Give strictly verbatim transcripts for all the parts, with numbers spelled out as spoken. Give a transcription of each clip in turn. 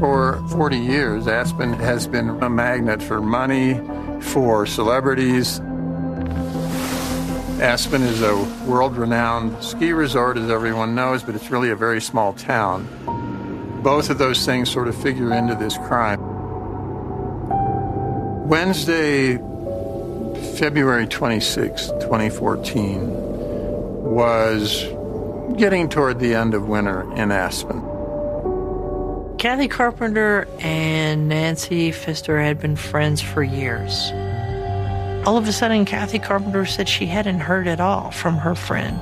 For forty years, Aspen has been a magnet for money, for celebrities. Aspen is a world-renowned ski resort, as everyone knows, but it's really a very small town. Both of those things sort of figure into this crime. Wednesday, February twenty-sixth, twenty fourteen, was getting toward the end of winter in Aspen. Kathy Carpenter and Nancy Pfister had been friends for years. All of a sudden, Kathy Carpenter said she hadn't heard at all from her friend.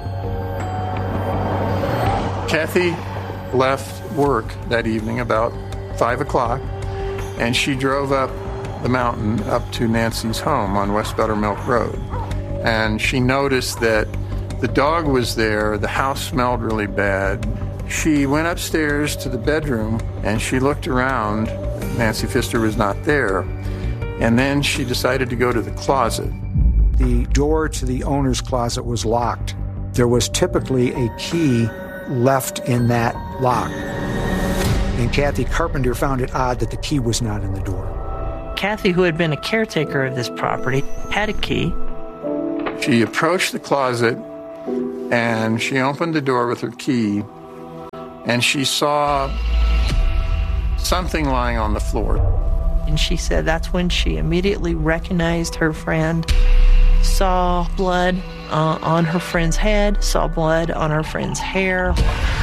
Kathy left work that evening about five o'clock, and she drove up the mountain up to Nancy's home on West Buttermilk Road. And she noticed that the dog was there, the house smelled really bad. She went upstairs to the bedroom and she looked around. Nancy Pfister was not there. And then she decided to go to the closet. The door to the owner's closet was locked. There was typically a key left in that lock. And Kathy Carpenter found it odd that the key was not in the door. Kathy, who had been a caretaker of this property, had a key. She approached the closet and she opened the door with her key. And she saw something lying on the floor. And she said that's when she immediately recognized her friend, saw blood uh, on her friend's head, saw blood on her friend's hair.